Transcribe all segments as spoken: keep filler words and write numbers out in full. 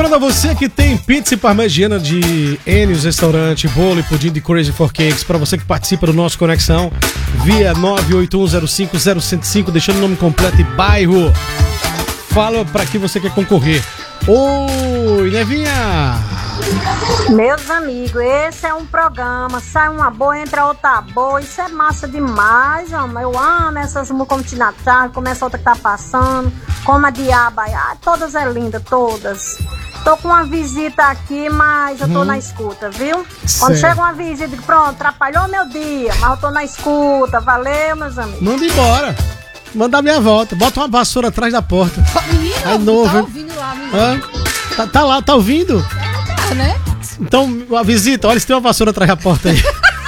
Lembrando a você que tem pizza e parmegiana de Enios Restaurante, bolo e pudim de Crazy for Cakes, para você que participa do nosso Conexão via nove oito um zero cinco zero zero zero cinco, deixando o nome completo e bairro. Fala para que você quer concorrer. Oi, Nevinha! Meus amigos, esse é um programa, sai uma boa, entra outra boa, isso é massa demais, amor. Eu amo essas músicas na tarde, começa outra que tá passando, como a diaba, ah, todas é linda, todas. Tô com uma visita aqui, mas eu tô hum. na escuta, viu? Quando chega uma visita, digo, pronto, atrapalhou meu dia, mas eu tô na escuta, valeu, meus amigos. Manda embora, manda a minha volta, bota uma vassoura atrás da porta. Menino, é novo, tá ouvindo lá, menino? Ah, tá, tá lá, tá ouvindo? Né? Então, a visita, olha se tem uma vassoura atrás da porta aí.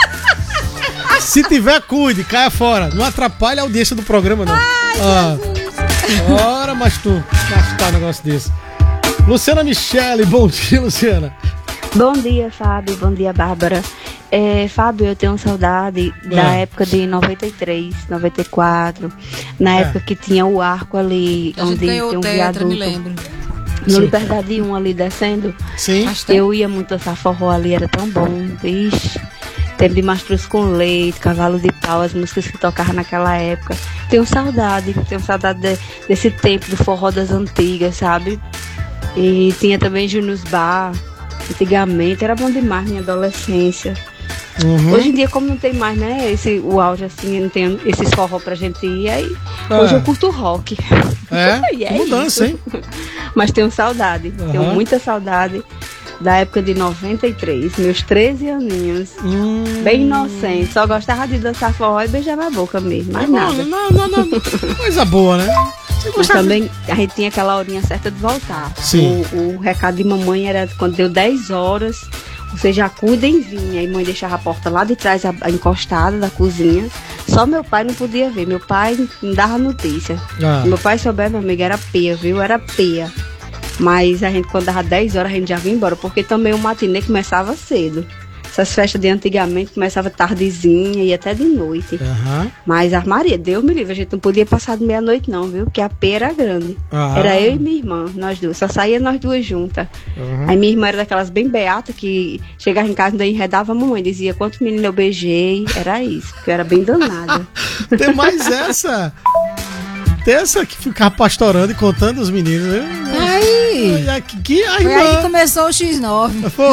Se tiver, cuide, caia fora. Não atrapalha a audiência do programa, não. Ai, ah, ora, mas tu, mas tá um negócio desse. Luciana Michele, bom dia, Luciana. Bom dia, Fábio, bom dia, Bárbara. É, Fábio, eu tenho saudade ah. da época de noventa e três, noventa e quatro, na é. época que tinha o arco ali, a onde tem um tetra, viaduto. Me lembro. No Liberdade um ali descendo. Sim. Eu ia muito dançar forró ali, era tão bom. Ixi, tempo de Mastruz com Leite, Cavalo de Pau, as músicas que tocavam naquela época. Tenho saudade, tenho saudade de, desse tempo do forró das antigas, sabe? E tinha também Júnior Bar, antigamente, era bom demais, minha adolescência. Uhum. Hoje em dia, como não tem mais, né, esse, o auge assim, não tem esses forró pra gente ir, aí é. hoje eu curto rock. É, e é mudança, hein? Mas tenho saudade, uhum. tenho muita saudade da época de noventa e três, meus treze aninhos, hum. bem inocente, só gostava de dançar forró e beijava a boca mesmo, mais não, nada. Não, não, não, não. Coisa boa, né? Mas também a gente tinha aquela horinha certa de voltar. Sim. O, o recado de mamãe era quando deu dez horas, você já cuida em vinha. E mãe deixava a porta lá de trás, a, a encostada da cozinha. Só meu pai não podia ver. Meu pai não dava notícia. Ah. Meu pai souber, meu amigo, era peia, viu? Era peia. Mas a gente, quando dava dez horas, a gente já vinha embora. Porque também o matinê começava cedo. Essas festas de antigamente começava tardezinha e até de noite. Uhum. Mas a Maria, Deus me livre, a gente não podia passar de meia-noite não, viu? Porque a pé era grande. Uhum. Era eu e minha irmã, nós duas. Só saía nós duas juntas. Uhum. Aí minha irmã era daquelas bem beatas que chegava em casa e ainda enredava a mamãe. Dizia quantos meninos eu beijei. Era isso, porque eu era bem danada. Tem mais essa. Tem essa que ficava pastorando e contando os meninos. Né? Aí! Que, que a Foi irmã... aí que começou o X nove. Pô,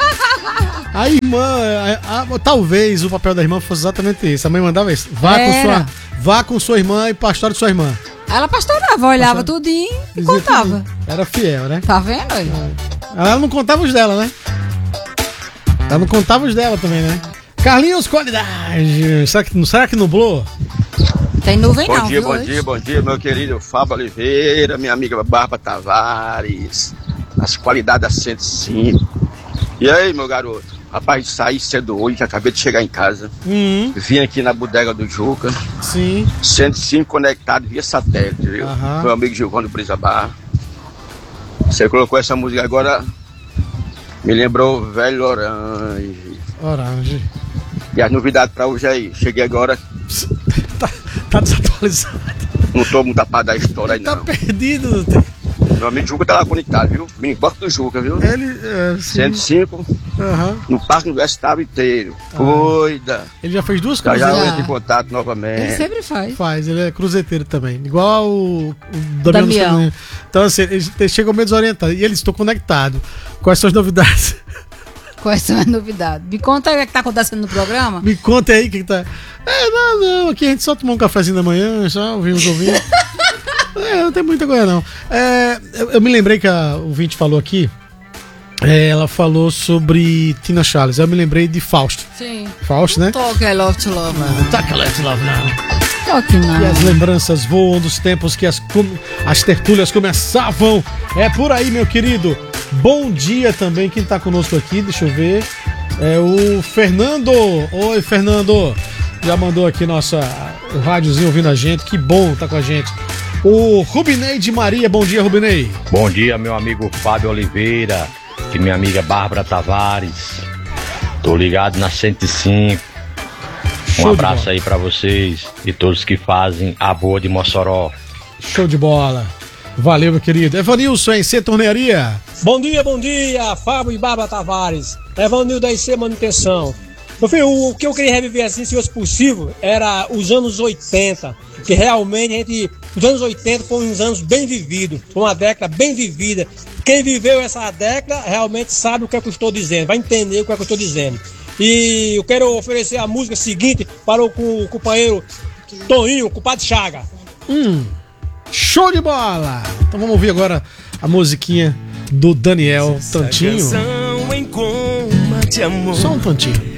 a irmã, a, a, talvez o papel da irmã fosse exatamente esse. A mãe mandava isso. Vá, com sua, vá com sua irmã e pastore sua irmã. Ela pastorava, olhava Pastor... tudinho e Dizia contava. Tudinho. Era fiel, né? Tá vendo? Aí? Ela não contava os dela, né? Ela não contava os dela também, né? Carlinhos Qualidade. Será que, será que nublou? Tem nuvem bom não, dia, viu, bom hoje? dia, bom dia, meu querido Fábio Oliveira, minha amiga Bárbara Tavares, as qualidades da cento e cinco. E aí, meu garoto? Rapaz, saí cedo hoje, acabei de chegar em casa. Uhum. Vim aqui na bodega do Juca. Sim. cento e cinco conectado via satélite, viu? Uhum. Meu amigo Giovanni Brisa Barra. Você colocou essa música agora, me lembrou Velho Orange. Orange. E as novidades pra hoje aí? Cheguei agora. Tá, tá desatualizado. Não tô muito a par da história aí, não. Tá perdido. Tem... Meu amigo Juca tá lá conectado, viu? Vim embora do Juca, viu? Ele, é, cento e cinco, uhum. No Parque Universitário inteiro. Ah. Cuida. Ele já fez duas coisas. Já cruzeiras. já entra em contato novamente. Ele sempre faz. Faz, ele é cruzeteiro também. Igual o, o Damião. Damião. Então, assim, ele chega meio desorientado. E eles estão conectados. Quais são as novidades? Quais são as novidades? Me conta aí o que tá acontecendo no programa. Me conta aí o que, que tá. É, não, não. Aqui a gente só tomou um cafezinho da manhã, só ouvimos ouvindo. É, não tem muita coisa não. É, eu, eu me lembrei que a ouvinte falou aqui. É, ela falou sobre Tina Charles. Eu me lembrei de Fausto. Sim. Fausto, né? Talk I Love to Love. Não, Talk I Love to Love, não. Talk não. E as lembranças voam dos tempos que as, as tertúlias começavam. É por aí, meu querido. Bom dia também. Quem tá conosco aqui, deixa eu ver. É o Fernando. Oi, Fernando. Já mandou aqui nossa o rádiozinho ouvindo a gente. Que bom tá com a gente. O Rubinei de Maria. Bom dia, Rubinei. Bom dia, meu amigo Fábio Oliveira e minha amiga Bárbara Tavares. Tô ligado na cento e cinco. Um Show abraço aí pra vocês e todos que fazem a boa de Mossoró. Show de bola. Valeu, meu querido. Evanilson, em C Tornearia. Bom dia, bom dia, Fábio e Bárbara Tavares. Evanilson da I C Manutenção. Meu filho, o que eu queria reviver assim, se fosse possível, era os anos oitenta, que realmente a gente, os anos oitenta foram uns anos bem vividos, foi uma década bem vivida. Quem viveu essa década realmente sabe o que é que eu estou dizendo, vai entender o que é que eu estou dizendo. E eu quero oferecer a música seguinte para o, o companheiro Toninho, o compadre Chaga. Hum, show de bola! Então vamos ouvir agora a musiquinha do Daniel Tantinho. Só um tantinho.